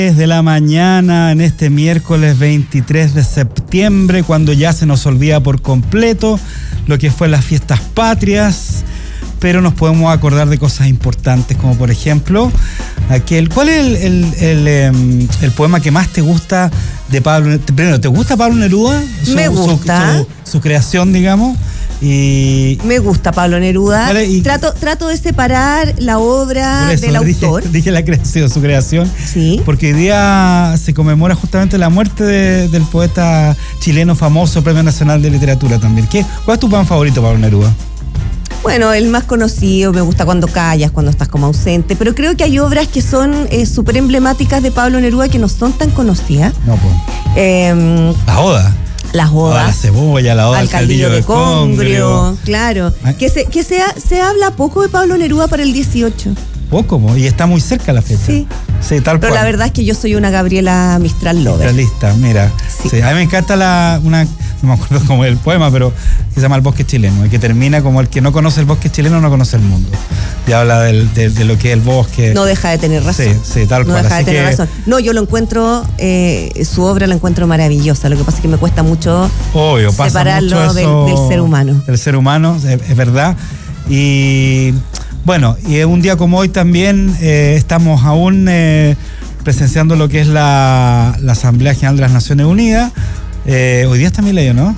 De la mañana en este miércoles 23 de septiembre, cuando ya se nos olvida por completo lo que fue las fiestas patrias, pero nos podemos acordar de cosas importantes, como por ejemplo ¿cuál es el poema que más te gusta de Pablo? Primero, ¿te gusta Pablo Neruda? Me gusta. Su creación, digamos. Y me gusta Pablo Neruda. ¿Vale? Trato de separar la obra del autor. Dije la creación, su creación. Sí. Porque hoy día se conmemora justamente la muerte del poeta chileno famoso, Premio Nacional de Literatura también. ¿Cuál es tu poema favorito, Pablo Neruda? Bueno, el más conocido, me gusta Cuando callas, cuando estás como ausente, pero creo que hay obras que son súper emblemáticas de Pablo Neruda que no son tan conocidas. No, pues. La Oda. Las odas. La cebolla, la oda al caldillo de Congrio. Claro. Que se habla poco de Pablo Neruda para el 18. Poco, y está muy cerca la fecha. Sí. Sí, tal Pero cual. la verdad es que yo soy una Gabriela Mistral lover. Mistralista, mira. Sí. Sí, a mí me encanta no me acuerdo cómo es el poema, pero que se llama El bosque chileno, y que termina como el que no conoce el bosque chileno no conoce el mundo. Y habla de lo que es el bosque. No deja de tener razón. Sí, tal cual. No deja de tener razón. No, yo lo encuentro, su obra la encuentro maravillosa. Lo que pasa es que me cuesta mucho separarlo mucho eso del ser humano. Del ser humano, es verdad. Y bueno, y un día como hoy también estamos aún presenciando lo que es la Asamblea General de las Naciones Unidas. Hoy día está Milei, ¿no?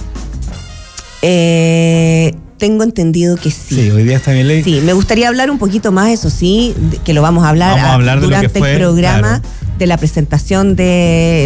Tengo entendido que sí. Sí, hoy día está Milei. Sí, me gustaría hablar un poquito más, eso sí, que lo vamos a hablar, de durante lo que fue, el programa, claro, de la presentación de